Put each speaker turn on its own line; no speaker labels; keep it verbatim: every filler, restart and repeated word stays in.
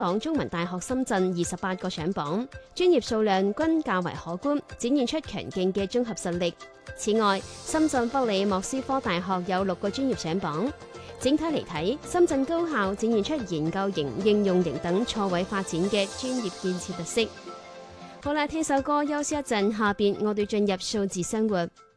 港中文大學深圳二十八個上榜，專業數量均較為可觀，展現出強勁嘅綜合實力。此外，深圳北理莫斯科大學有六個專業上榜。整體嚟睇，深圳高校展現出研究型、應用型等錯位發展嘅專業建設特色。好啦，聽首歌休息一陣，下邊我哋進入數字生活。